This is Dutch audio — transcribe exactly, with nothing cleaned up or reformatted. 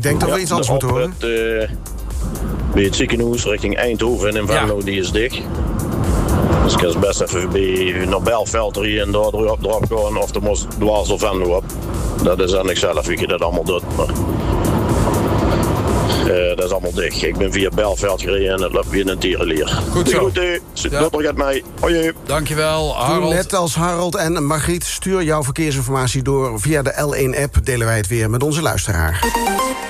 Ik denk dat we Ja, iets anders moeten horen. Het, uh, bij het ziekenhuis richting Eindhoven en in Venlo, ja. Die is dicht. Dus ik kan best even bij naar Belveld en daar erop, erop gaan of er moest dwars of Venlo op. Dat is aan ik zelf wie je dat allemaal doet. Maar, uh, dat is allemaal dicht. Ik ben via Belveld gereden en het loopt weer in een tierenlier. Goed zo. Goed, uh, ja. Dat gaat mij. Hoi. Dankjewel, Harold. Doe net als Harold en Margriet, stuur jouw verkeersinformatie door via de L één app. Delen wij het weer met onze luisteraar.